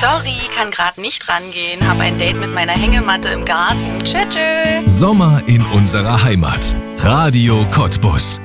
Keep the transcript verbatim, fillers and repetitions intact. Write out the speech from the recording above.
Sorry, kann gerade nicht rangehen. Hab ein Date mit meiner Hängematte im Garten. Tschö, tschö. Sommer in unserer Heimat. Radio Cottbus.